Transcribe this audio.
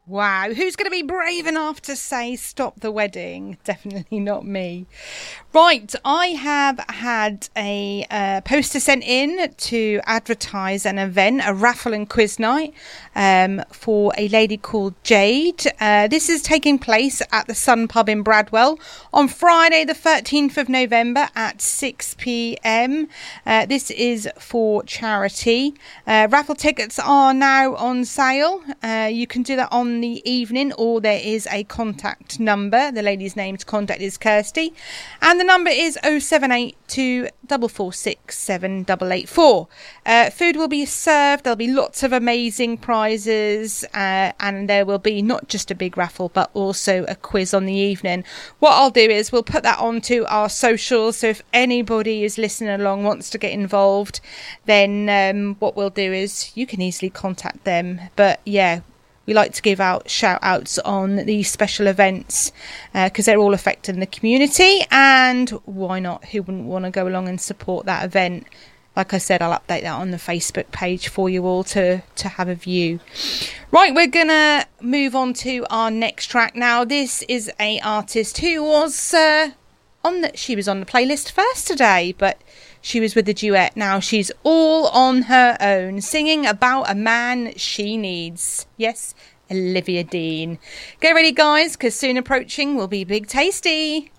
Wow, who's going to be brave enough to say stop the wedding? Definitely not me. Right, I have had a poster sent in to advertise an event, a raffle and quiz night for a lady called Jade. This is taking place at the Sun Pub in Bradwell on Friday the 13th of November at 6 p.m. This is for charity. Raffle tickets are now on sale. You can do that on the evening, or there is a contact number. The lady's name to contact is Kirsty, and the number is 078 446 7884. Food will be served. There'll be lots of amazing prizes, and there will be not just a big raffle but also a quiz on the evening. What I'll do is we'll put that onto our socials, so if anybody is listening along, wants to get involved, then what we'll do is you can easily contact them. But yeah, we like to give out shout outs on these special events because they're all affecting the community, and why not? Who wouldn't want to go along and support that event? Like I said, I'll update that on the Facebook page for you all to have a view. Right, we're going to move on to our next track now. This is a artist who was she was on the playlist first today, but she was with the duet. Now she's all on her own, singing about a man she needs. Yes, Olivia Dean. Get ready, guys, because soon approaching will be Big Tasty.